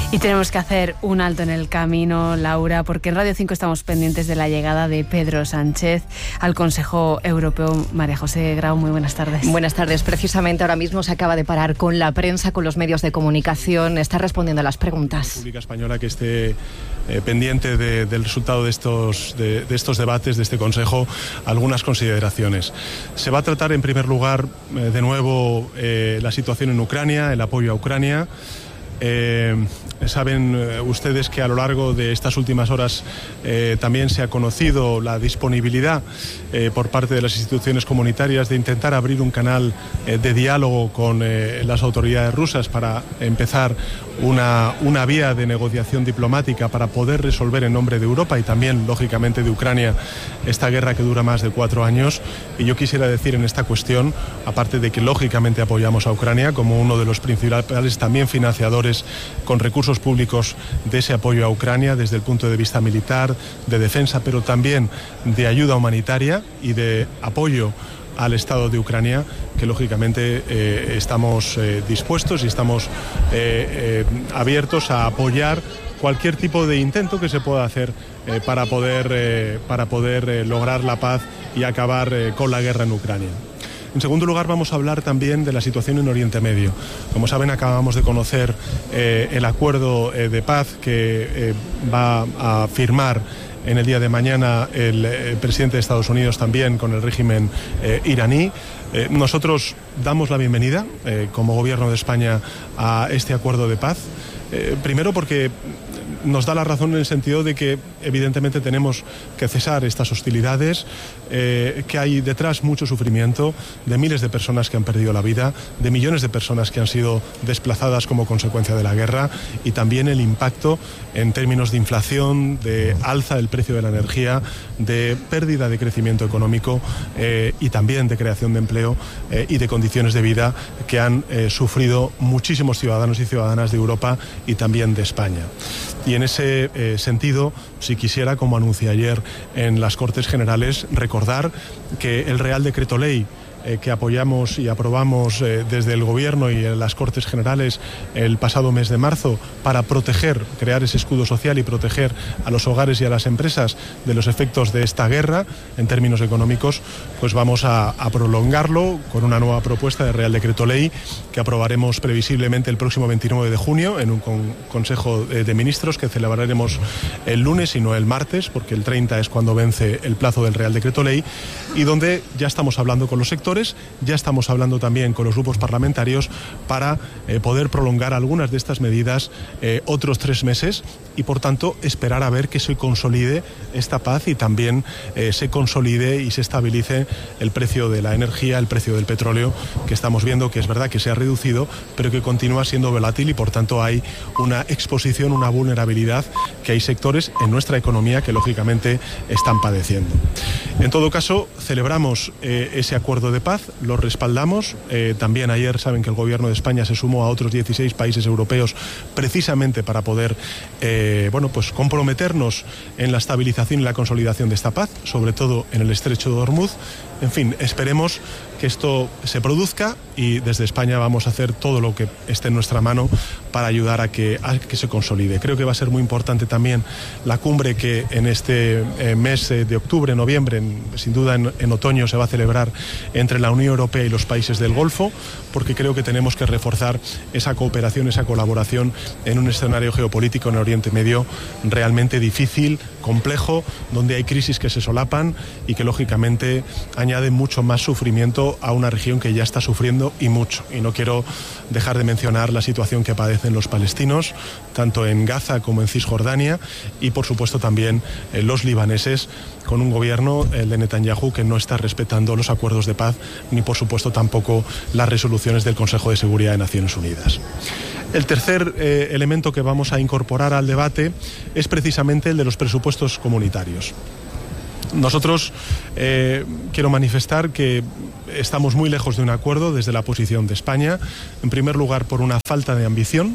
Y tenemos que hacer un alto en el camino, Laura, porque en Radio 5 estamos pendientes de la llegada de Pedro Sánchez al Consejo Europeo. María José Grau, muy buenas tardes. Buenas tardes. Precisamente ahora mismo se acaba de parar con la prensa, con los medios de comunicación. Está respondiendo a las preguntas. La República Española que esté pendiente del resultado de estos debates, de este Consejo, algunas consideraciones. Se va a tratar, en primer lugar, de nuevo, la situación en Ucrania, el apoyo a Ucrania. Saben ustedes que a lo largo de estas últimas horas también se ha conocido la disponibilidad por parte de las instituciones comunitarias de intentar abrir un canal de diálogo con las autoridades rusas para empezar una vía de negociación diplomática para poder resolver en nombre de Europa y también, lógicamente, de Ucrania esta guerra que dura más de 4 años. Y yo quisiera decir en esta cuestión, aparte de que lógicamente apoyamos a Ucrania como uno de los principales también financiadores con recursos públicos de ese apoyo a Ucrania desde el punto de vista militar, de defensa, pero también de ayuda humanitaria y de apoyo al Estado de Ucrania, que lógicamente estamos dispuestos y estamos abiertos a apoyar cualquier tipo de intento que se pueda hacer para poder lograr la paz y acabar con la guerra en Ucrania. En segundo lugar, vamos a hablar también de la situación en Oriente Medio. Como saben, acabamos de conocer el acuerdo de paz que va a firmar en el día de mañana el presidente de Estados Unidos también con el régimen iraní. Nosotros damos la bienvenida como Gobierno de España a este acuerdo de paz. Primero porque nos da la razón en el sentido de que evidentemente tenemos que cesar estas hostilidades, que hay detrás mucho sufrimiento de miles de personas que han perdido la vida, de millones de personas que han sido desplazadas como consecuencia de la guerra y también el impacto en términos de inflación, de alza del precio de la energía, de pérdida de crecimiento económico y también de creación de empleo y de condiciones de vida que han sufrido muchísimos ciudadanos y ciudadanas de Europa y también de España. Y en ese sentido, si quisiera, como anuncié ayer en las Cortes Generales, recordar que el Real Decreto Ley que apoyamos y aprobamos desde el Gobierno y en las Cortes Generales el pasado mes de marzo para crear ese escudo social y proteger a los hogares y a las empresas de los efectos de esta guerra en términos económicos, pues vamos a prolongarlo con una nueva propuesta de Real Decreto Ley que aprobaremos previsiblemente el próximo 29 de junio en un Consejo de Ministros que celebraremos el lunes y no el martes, porque el 30 es cuando vence el plazo del Real Decreto Ley, y donde ya estamos hablando con los sectores, ya estamos hablando también con los grupos parlamentarios para poder prolongar algunas de estas medidas otros 3 meses y, por tanto, esperar a ver que se consolide esta paz y también se consolide y se estabilice el precio de la energía, el precio del petróleo, que estamos viendo que es verdad que se ha reducido, pero que continúa siendo volátil y, por tanto, hay una exposición, una vulnerabilidad que hay sectores en nuestra economía que, lógicamente, están padeciendo. En todo caso, celebramos ese acuerdo de paz, lo respaldamos. También ayer saben que el Gobierno de España se sumó a otros 16 países europeos precisamente para poder pues comprometernos en la estabilización y la consolidación de esta paz, sobre todo en el Estrecho de Hormuz. En fin, esperemos que esto se produzca y desde España vamos a hacer todo lo que esté en nuestra mano para ayudar a que se consolide. Creo que va a ser muy importante también la cumbre que en este mes de octubre, noviembre, sin duda en otoño se va a celebrar entre la Unión Europea y los países del Golfo, porque creo que tenemos que reforzar esa cooperación, esa colaboración en un escenario geopolítico en Oriente Medio realmente difícil, complejo, donde hay crisis que se solapan y que lógicamente añaden mucho más sufrimiento a una región que ya está sufriendo y mucho. Y no quiero dejar de mencionar la situación que padecen los palestinos, tanto en Gaza como en Cisjordania, y por supuesto también los libaneses, con un gobierno, el de Netanyahu, que no está respetando los acuerdos de paz, ni por supuesto tampoco las resoluciones del Consejo de Seguridad de Naciones Unidas. El tercer elemento que vamos a incorporar al debate es precisamente el de los presupuestos comunitarios. Nosotros quiero manifestar que estamos muy lejos de un acuerdo desde la posición de España, en primer lugar por una falta de ambición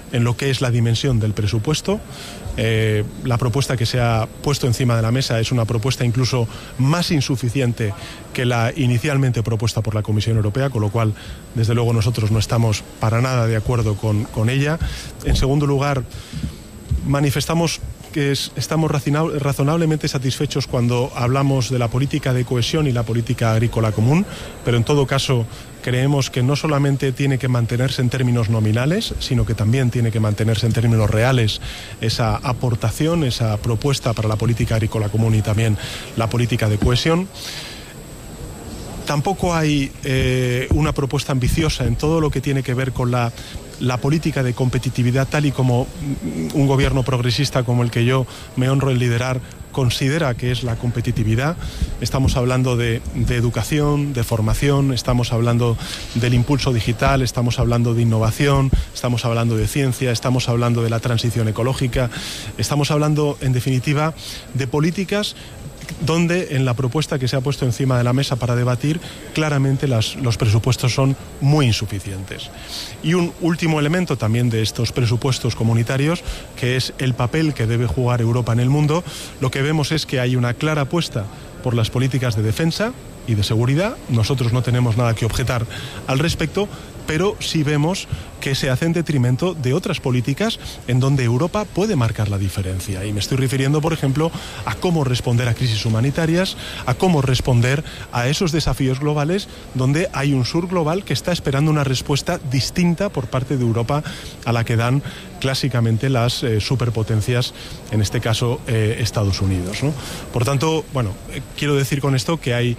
en lo que es la dimensión del presupuesto. La propuesta que se ha puesto encima de la mesa es una propuesta incluso más insuficiente que la inicialmente propuesta por la Comisión Europea, con lo cual, desde luego, nosotros no estamos para nada de acuerdo con ella. En segundo lugar, manifestamos que estamos razonablemente satisfechos cuando hablamos de la política de cohesión y la política agrícola común, pero en todo caso creemos que no solamente tiene que mantenerse en términos nominales, sino que también tiene que mantenerse en términos reales esa aportación, esa propuesta para la política agrícola común y también la política de cohesión. Tampoco hay una propuesta ambiciosa en todo lo que tiene que ver con la política de competitividad, tal y como un gobierno progresista como el que yo me honro en liderar considera que es la competitividad. Estamos hablando de educación, de formación, estamos hablando del impulso digital, estamos hablando de innovación, estamos hablando de ciencia, estamos hablando de la transición ecológica, estamos hablando, en definitiva, de políticas donde en la propuesta que se ha puesto encima de la mesa para debatir, claramente los presupuestos son muy insuficientes. Y un último elemento también de estos presupuestos comunitarios, que es el papel que debe jugar Europa en el mundo, lo que vemos es que hay una clara apuesta por las políticas de defensa y de seguridad. Nosotros no tenemos nada que objetar al respecto, pero sí vemos que se hace en detrimento de otras políticas en donde Europa puede marcar la diferencia. Y me estoy refiriendo, por ejemplo, a cómo responder a crisis humanitarias, a cómo responder a esos desafíos globales donde hay un sur global que está esperando una respuesta distinta por parte de Europa a la que dan clásicamente las superpotencias, en este caso Estados Unidos, ¿no? Por tanto, bueno, quiero decir con esto que hay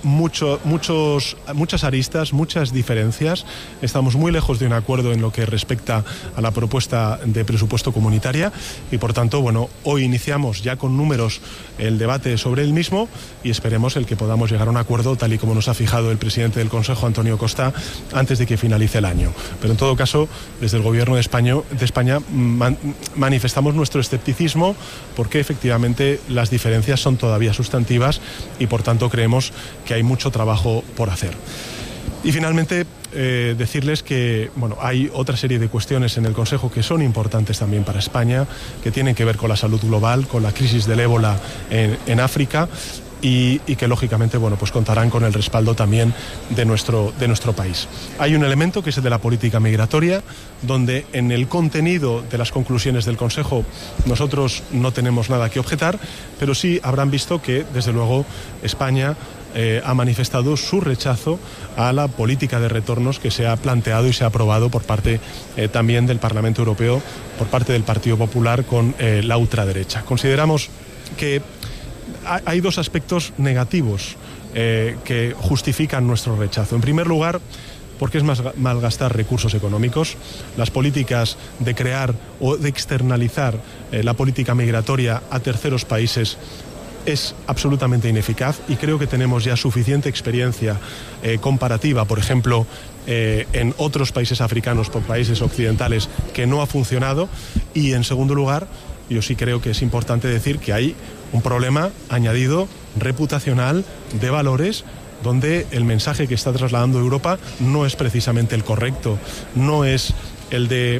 muchas aristas, muchas diferencias. Estamos muy lejos de un acuerdo en lo que respecta a la propuesta de presupuesto comunitaria y, por tanto, bueno, hoy iniciamos ya con números el debate sobre el mismo y esperemos el que podamos llegar a un acuerdo tal y como nos ha fijado el presidente del Consejo, Antonio Costa, antes de que finalice el año. Pero en todo caso, desde el Gobierno de España manifestamos nuestro escepticismo porque efectivamente las diferencias son todavía sustantivas y, por tanto, creemos que hay mucho trabajo por hacer. Y finalmente, decirles que hay otra serie de cuestiones en el Consejo que son importantes también para España, que tienen que ver con la salud global, con la crisis del ébola en África y que lógicamente pues contarán con el respaldo también de nuestro país. Hay un elemento que es el de la política migratoria, donde en el contenido de las conclusiones del Consejo nosotros no tenemos nada que objetar, pero sí habrán visto que, desde luego, España ha manifestado su rechazo a la política de retornos que se ha planteado y se ha aprobado por parte también del Parlamento Europeo, por parte del Partido Popular con la ultraderecha. Consideramos que hay dos aspectos negativos que justifican nuestro rechazo. En primer lugar, porque es malgastar recursos económicos. Las políticas de crear o de externalizar la política migratoria a terceros países es absolutamente ineficaz y creo que tenemos ya suficiente experiencia comparativa, por ejemplo, en otros países africanos por países occidentales que no ha funcionado. Y en segundo lugar, yo sí creo que es importante decir que hay un problema añadido reputacional de valores donde el mensaje que está trasladando Europa no es precisamente el correcto, no es el de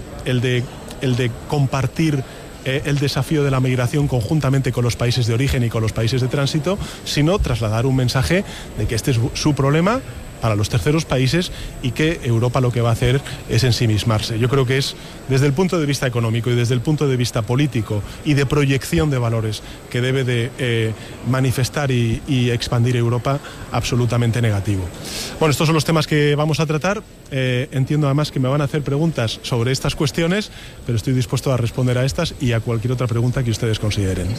compartir el desafío de la migración conjuntamente con los países de origen y con los países de tránsito, sino trasladar un mensaje de que este es su problema para los terceros países y que Europa lo que va a hacer es ensimismarse. Yo creo que es desde el punto de vista económico y desde el punto de vista político y de proyección de valores que debe de manifestar y expandir Europa absolutamente negativo. Bueno, estos son los temas que vamos a tratar. Entiendo además que me van a hacer preguntas sobre estas cuestiones, pero estoy dispuesto a responder a estas y a cualquier otra pregunta que ustedes consideren.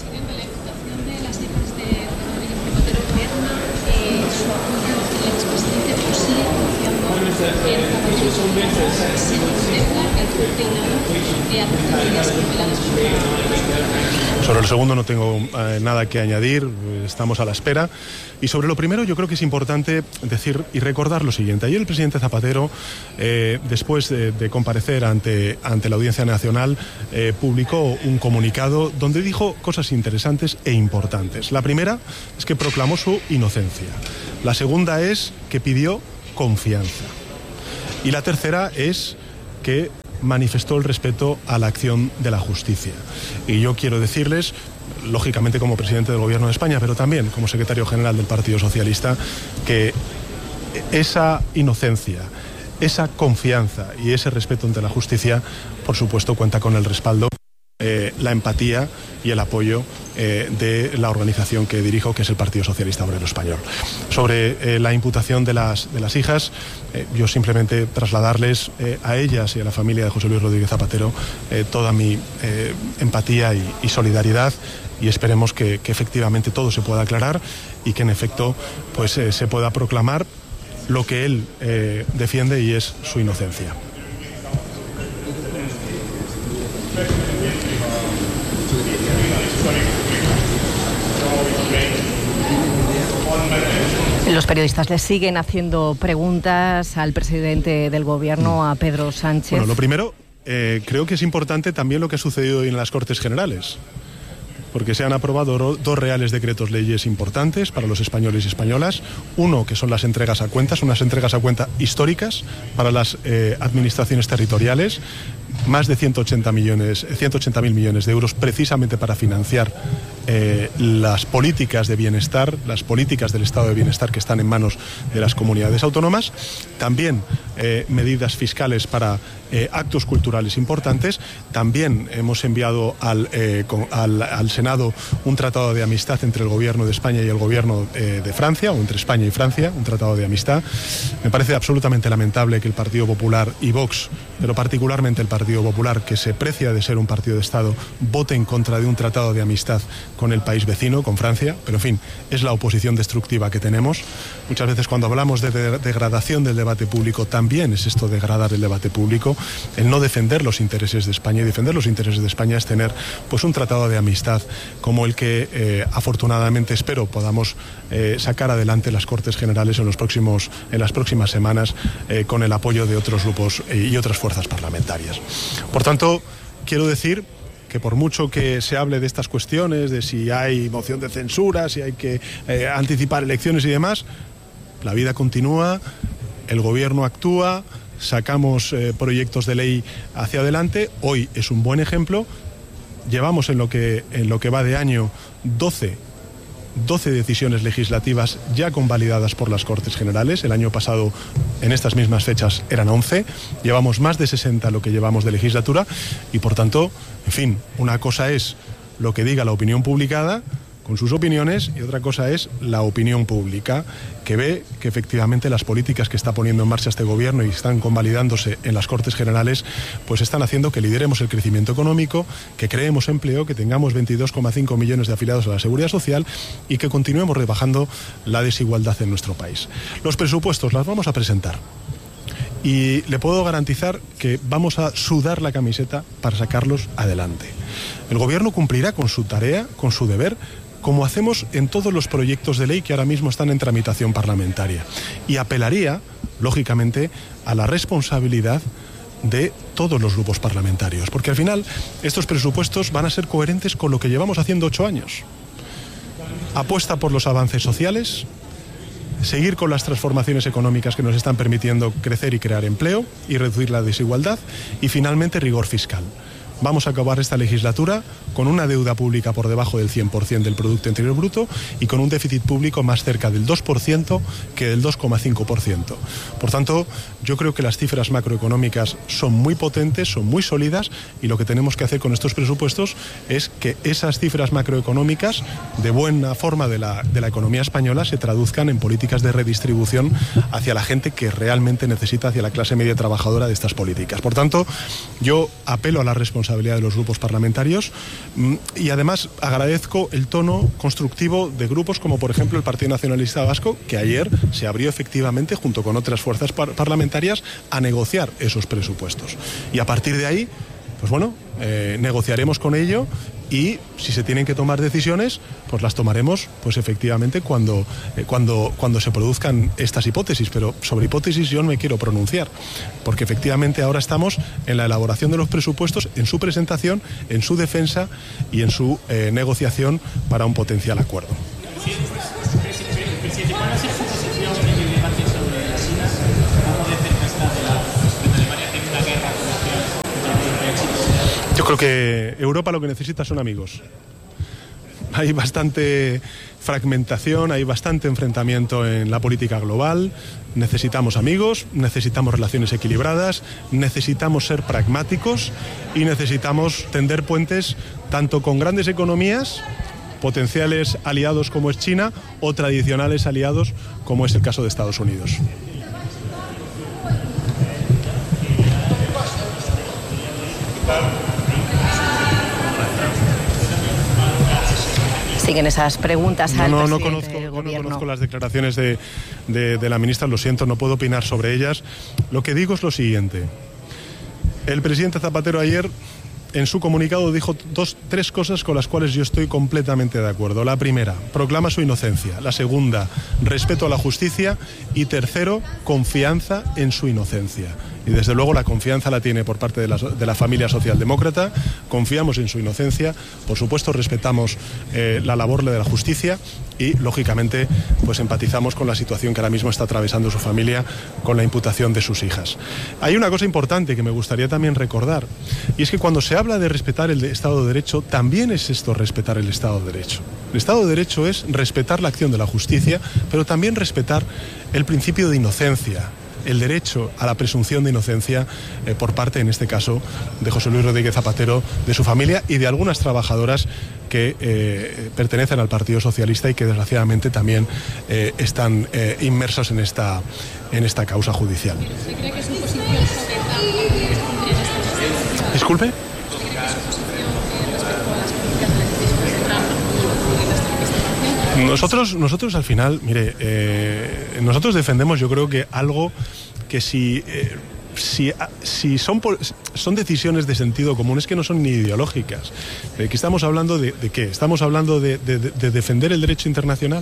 Sobre el segundo no tengo nada que añadir, estamos a la espera. Y sobre lo primero yo creo que es importante decir y recordar lo siguiente. Ayer el presidente Zapatero, después de comparecer ante la Audiencia Nacional, publicó un comunicado donde dijo cosas interesantes e importantes. La primera es que proclamó su inocencia. La segunda es que pidió confianza. Y la tercera es que manifestó el respeto a la acción de la justicia. Y yo quiero decirles, lógicamente como presidente del Gobierno de España, pero también como secretario general del Partido Socialista, que esa inocencia, esa confianza y ese respeto ante la justicia, por supuesto, cuenta con el respaldo, la empatía y el apoyo de la organización que dirijo, que es el Partido Socialista Obrero Español. Sobre la imputación de las hijas, yo simplemente trasladarles a ellas y a la familia de José Luis Rodríguez Zapatero toda mi empatía y solidaridad, y esperemos que efectivamente todo se pueda aclarar y que en efecto pues se pueda proclamar lo que él defiende, y es su inocencia. Los periodistas le siguen haciendo preguntas al presidente del Gobierno, a Pedro Sánchez. Bueno, lo primero, creo que es importante también lo que ha sucedido hoy en las Cortes Generales, porque se han aprobado dos reales decretos leyes importantes para los españoles y españolas. Uno, que son las entregas a cuentas, unas entregas a cuenta históricas para las administraciones territoriales, más de 180.000 millones de euros, precisamente para financiar las políticas de bienestar, las políticas del Estado de Bienestar que están en manos de las comunidades autónomas. También medidas fiscales para actos culturales importantes. También hemos enviado al Senado un tratado de amistad entre el Gobierno de España y el Gobierno de Francia, o entre España y Francia, un tratado de amistad. Me parece absolutamente lamentable que el Partido Popular y Vox, pero particularmente el Partido Popular, que se precia de ser un partido de Estado, vote en contra de un tratado de amistad con el país vecino, con Francia. Pero en fin, es la oposición destructiva que tenemos. Muchas veces cuando hablamos de degradación del debate público, también es esto, degradar el debate público. El no defender los intereses de España, y defender los intereses de España es tener pues un tratado de amistad como el que afortunadamente espero podamos sacar adelante las Cortes Generales en las próximas semanas, con el apoyo de otros grupos y otras fuerzas parlamentarias. Por tanto, quiero decir que por mucho que se hable de estas cuestiones, de si hay moción de censura, si hay que anticipar elecciones y demás, la vida continúa, el Gobierno actúa, sacamos proyectos de ley hacia adelante. Hoy es un buen ejemplo. Llevamos en lo que va de año 12 decisiones legislativas ya convalidadas por las Cortes Generales. El año pasado, en estas mismas fechas, eran 11. Llevamos más de 60 lo que llevamos de legislatura, y por tanto, en fin, una cosa es lo que diga la opinión publicada con sus opiniones, y otra cosa es la opinión pública, que ve que efectivamente las políticas que está poniendo en marcha este Gobierno y están convalidándose en las Cortes Generales, pues están haciendo que lideremos el crecimiento económico, que creemos empleo, que tengamos 22,5 millones de afiliados a la Seguridad Social y que continuemos rebajando la desigualdad en nuestro país. Los presupuestos los vamos a presentar, y le puedo garantizar que vamos a sudar la camiseta para sacarlos adelante. El Gobierno cumplirá con su tarea, con su deber, como hacemos en todos los proyectos de ley que ahora mismo están en tramitación parlamentaria. Y apelaría, lógicamente, a la responsabilidad de todos los grupos parlamentarios, porque al final estos presupuestos van a ser coherentes con lo que llevamos haciendo 8 años. Apuesta por los avances sociales, seguir con las transformaciones económicas que nos están permitiendo crecer y crear empleo y reducir la desigualdad, y finalmente rigor fiscal. Vamos a acabar esta legislatura con una deuda pública por debajo del 100% del Producto Interior Bruto y con un déficit público más cerca del 2% que del 2,5%. Por tanto, yo creo que las cifras macroeconómicas son muy potentes, son muy sólidas, y lo que tenemos que hacer con estos presupuestos es que esas cifras macroeconómicas, de buena forma de la economía española, se traduzcan en políticas de redistribución hacia la gente que realmente necesita, hacia la clase media trabajadora, de estas políticas. Por tanto, yo apelo a la responsabilidad de los grupos parlamentarios, y además agradezco el tono constructivo de grupos como por ejemplo el Partido Nacionalista Vasco, que ayer se abrió efectivamente junto con otras fuerzas parlamentarias a negociar esos presupuestos, y a partir de ahí pues bueno, negociaremos con ello, y si se tienen que tomar decisiones, pues las tomaremos pues efectivamente cuando se produzcan estas hipótesis. Pero sobre hipótesis yo no me quiero pronunciar, porque efectivamente ahora estamos en la elaboración de los presupuestos, en su presentación, en su defensa y en su negociación para un potencial acuerdo. Presidente, ¿cuál va a ser su posición en el debate sobre las China? ¿Cómo de cerca está de Alemania tiene una guerra comercial creo que Europa lo que necesita son amigos. Hay bastante fragmentación, hay bastante enfrentamiento en la política global. Necesitamos amigos, necesitamos relaciones equilibradas, necesitamos ser pragmáticos y necesitamos tender puentes tanto con grandes economías, potenciales aliados como es China, o tradicionales aliados como es el caso de Estados Unidos. Siguen esas preguntas al No presidente del gobierno. No conozco las declaraciones de la ministra, lo siento, no puedo opinar sobre ellas. Lo que digo es lo siguiente. El presidente Zapatero ayer, en su comunicado, dijo tres cosas con las cuales yo estoy completamente de acuerdo. La primera, proclama su inocencia. La segunda, respeto a la justicia. Y tercero, confianza en su inocencia. Y desde luego la confianza la tiene por parte de la familia socialdemócrata. Confiamos en su inocencia. Por supuesto, respetamos la labor de la justicia y, lógicamente, pues empatizamos con la situación que ahora mismo está atravesando su familia con la imputación de sus hijas. Hay una cosa importante que me gustaría también recordar, y es que cuando se habla de respetar el Estado de Derecho, también es esto respetar el Estado de Derecho. El Estado de Derecho es respetar la acción de la justicia, pero también respetar el principio de inocencia, el derecho a la presunción de inocencia por parte, en este caso, de José Luis Rodríguez Zapatero, de su familia y de algunas trabajadoras que pertenecen al Partido Socialista y que desgraciadamente también están inmersos en esta causa judicial. ¿Usted cree que su posición sobre Trump? Disculpe. ¿Usted cree que su posición respecto a las políticas de las decisiones de Trump en esta situación? Nosotros al final, mire, nosotros defendemos, yo creo que algo que si son decisiones de sentido común, es que no son ni ideológicas. ¿De qué estamos hablando? ¿De qué? ¿Estamos hablando de defender el derecho internacional?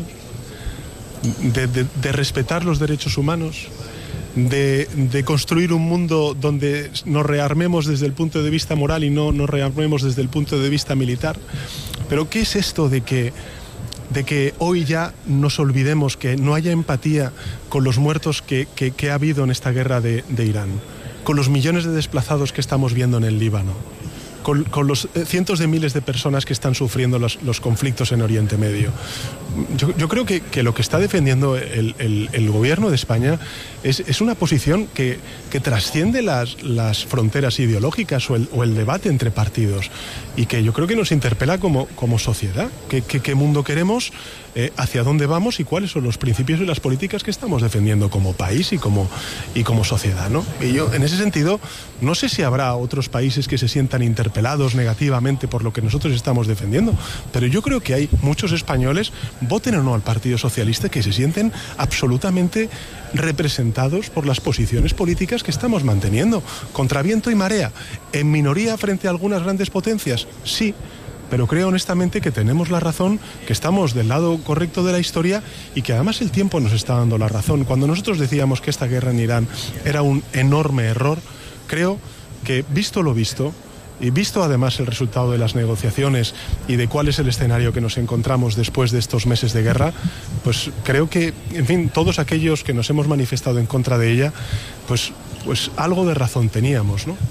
¿De respetar los derechos humanos? De construir un mundo donde nos rearmemos desde el punto de vista moral y no nos rearmemos desde el punto de vista militar? ¿Pero qué es esto de que hoy ya nos olvidemos, que no haya empatía con los muertos que ha habido en esta guerra de Irán, con los millones de desplazados que estamos viendo en el Líbano, con los cientos de miles de personas que están sufriendo los conflictos en Oriente Medio? Yo creo que lo que está defendiendo el gobierno de España es una posición que trasciende las fronteras ideológicas o el debate entre partidos, y que yo creo que nos interpela como sociedad. ¿Qué mundo queremos? ¿Hacia dónde vamos? ¿Y cuáles son los principios y las políticas que estamos defendiendo como país y como sociedad, ¿no? Y yo, en ese sentido, no sé si habrá otros países que se sientan interpelados negativamente por lo que nosotros estamos defendiendo, pero yo creo que hay muchos españoles, voten o no al Partido Socialista, que se sienten absolutamente representados por las posiciones políticas que estamos manteniendo, contra viento y marea, en minoría frente a algunas grandes potencias, sí, pero creo honestamente que tenemos la razón, que estamos del lado correcto de la historia y que además el tiempo nos está dando la razón. Cuando nosotros decíamos que esta guerra en Irán era un enorme error, creo que, visto lo visto, y visto además el resultado de las negociaciones y de cuál es el escenario que nos encontramos después de estos meses de guerra, pues creo que, en fin, todos aquellos que nos hemos manifestado en contra de ella, pues algo de razón teníamos, ¿no?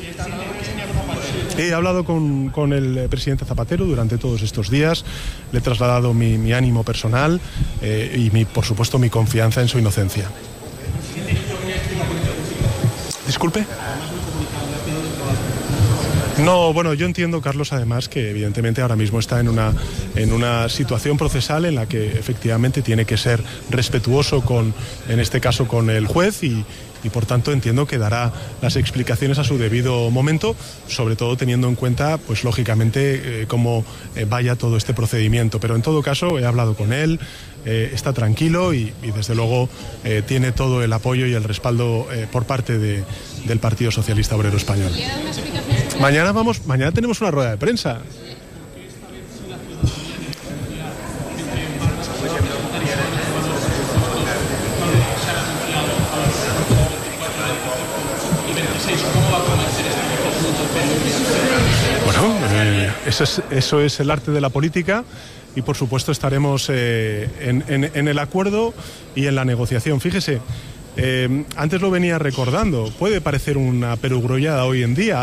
He hablado con el presidente Zapatero durante todos estos días, le he trasladado mi ánimo personal y, por supuesto, mi confianza en su inocencia. Disculpe. No, bueno, yo entiendo, Carlos, además, que evidentemente ahora mismo está en una situación procesal en la que efectivamente tiene que ser respetuoso en este caso, con el juez y por tanto entiendo que dará las explicaciones a su debido momento, sobre todo teniendo en cuenta, pues lógicamente, cómo vaya todo este procedimiento. Pero en todo caso he hablado con él, está tranquilo y desde luego tiene todo el apoyo y el respaldo por parte del Partido Socialista Obrero Español. Mañana tenemos una rueda de prensa. Bueno, eso es el arte de la política y por supuesto estaremos en el acuerdo y en la negociación. Fíjese, antes lo venía recordando, puede parecer una perogrullada hoy en día.